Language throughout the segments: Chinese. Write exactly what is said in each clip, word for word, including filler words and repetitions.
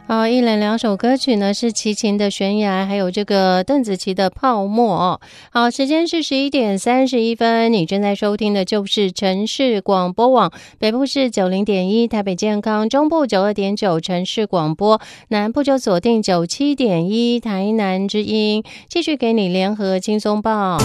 好，一连两首歌曲呢是齐秦的悬崖，还有这个邓紫棋的泡沫哦。好，时间是十一点三十一分，你正在收听的就是城市广播网，北部是九零点一台北健康，中部九二点九城市广播，南部就锁定九七点一台南之音，继续给你联合轻松报。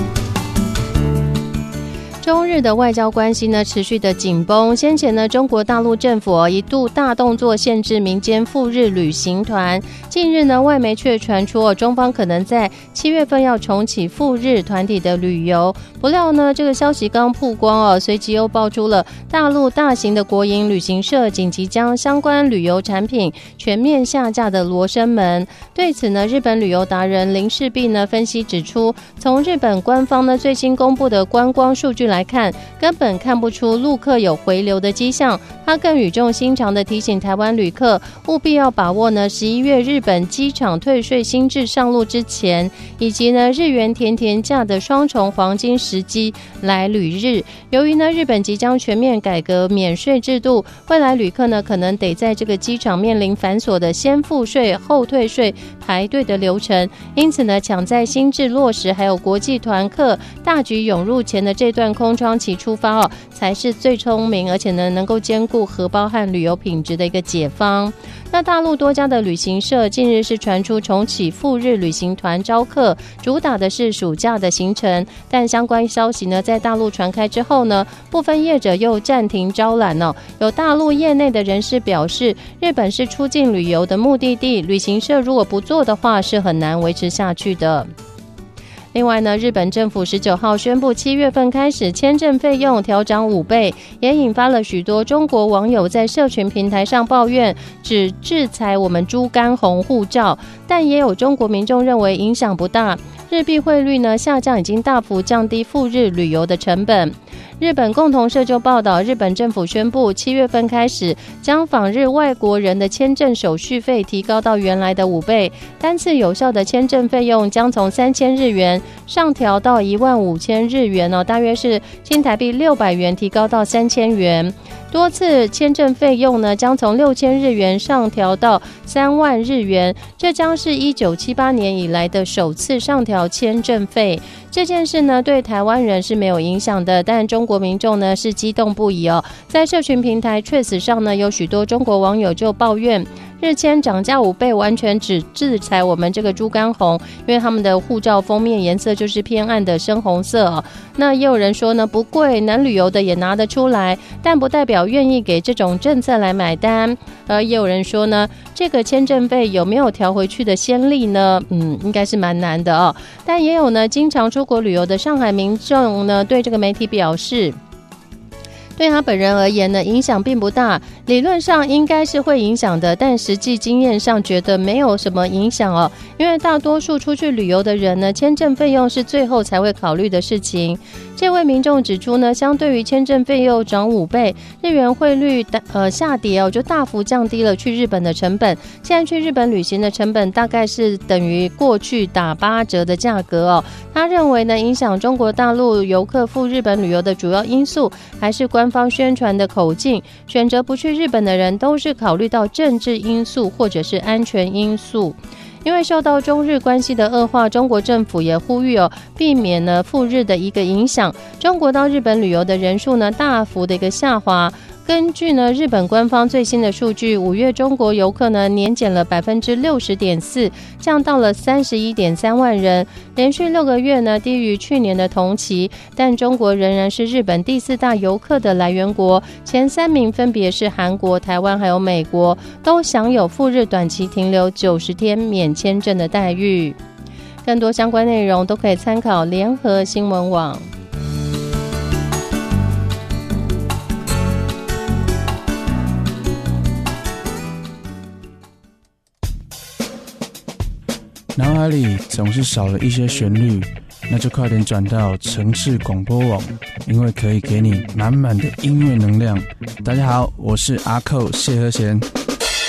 中日的外交关系呢持续的紧绷，先前呢中国大陆政府、哦、一度大动作限制民间赴日旅行团，近日呢外媒却传出、哦、中方可能在七月份要重启赴日团体的旅游，不料呢这个消息刚曝光哦，随即又爆出了大陆大型的国营旅行社紧急将相关旅游产品全面下架的罗生门。对此呢日本旅游达人林世璧呢分析指出，从日本官方呢最新公布的观光数据来来看，根本看不出陆客有回流的迹象。他更语重心长地提醒台湾旅客，务必要把握呢十一月日本机场退税新制上路之前，以及呢日元甜甜价的双重黄金时机来旅日。由于呢日本即将全面改革免税制度，未来旅客呢可能得在这个机场面临繁琐的先付税后退税排队的流程，因此呢抢在新制落实还有国际团客大举涌入前的这段空窗期出发哦，才是最聪明，而且呢能够兼顾荷包和旅游品质的一个解方。那大陆多家的旅行社近日是传出重启赴日旅行团招客，主打的是暑假的行程，但相关消息呢在大陆传开之后呢，部分业者又暂停招揽哦。有大陆业内的人士表示，日本是出境旅游的目的地，旅行社如果不做的话是很难维持下去的。另外呢，日本政府十九号宣布，七月份开始签证费用调涨五倍，也引发了许多中国网友在社群平台上抱怨，只制裁我们猪肝红护照，但也有中国民众认为影响不大。日币汇率呢下降，已经大幅降低赴日旅游的成本。日本共同社就报道，日本政府宣布七月份开始将访日外国人的签证手续费提高到原来的五倍，单次有效的签证费用将从三千日元上调到一万五千日元哦，大约是新台币六百元，提高到三千元。多次签证费用呢将从六千日元上调到三万日元，这将是一九七八年以来的首次上调签证费。这件事呢对台湾人是没有影响的，但中国民众呢是激动不已哦。在社群平台 Threads 上呢，有许多中国网友就抱怨，日签涨价五倍，完全只制裁我们这个猪肝红，因为他们的护照封面颜色就是偏暗的深红色哦。那也有人说呢，不贵，能旅游的也拿得出来，但不代表愿意给这种政策来买单。而也有人说呢，这个签证费有没有调回去的先例呢？嗯，应该是蛮难的哦。但也有呢，经常出国旅游的上海民众呢，对这个媒体表示，对他本人而言呢，影响并不大，理论上应该是会影响的，但实际经验上觉得没有什么影响哦。因为大多数出去旅游的人呢，签证费用是最后才会考虑的事情。这位民众指出呢，相对于签证费用涨五倍，日元汇率呃下跌哦，就大幅降低了去日本的成本。现在去日本旅行的成本大概是等于过去打八折的价格哦。他认为呢，影响中国大陆游客赴日本旅游的主要因素还是官方宣传的口径，选择不去日本的人都是考虑到政治因素或者是安全因素。因为受到中日关系的恶化，中国政府也呼吁哦，避免呢赴日的一个影响。中国到日本旅游的人数呢大幅的一个下滑。根据呢日本官方最新的数据，五月中国游客呢年减了百分之六十点四，降到了三十一点三万人，连续六个月呢低于去年的同期。但中国仍然是日本第四大游客的来源国，前三名分别是韩国、台湾还有美国，都享有赴日短期停留九十天免签证的待遇。更多相关内容都可以参考联合新闻网。 脑海里总是少了一些旋律，那就快点转到城市广播网，因为可以给你满满的音乐能量。大家好，我是阿寇谢和弦。